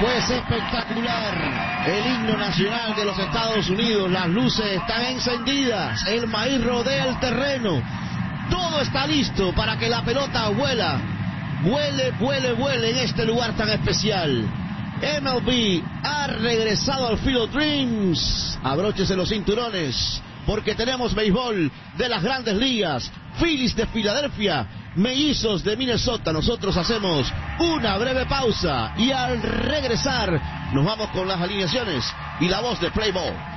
Pues espectacular, el himno nacional de los Estados Unidos, las luces están encendidas, el maíz rodea el terreno, todo está listo para que la pelota vuele en este lugar tan especial. MLB ha regresado al Field of Dreams, abróchese los cinturones, porque tenemos béisbol de las grandes ligas, Phillies de Filadelfia, Mellizos de Minnesota. Nosotros hacemos una breve pausa y al regresar nos vamos con las alineaciones y la voz de Play Ball.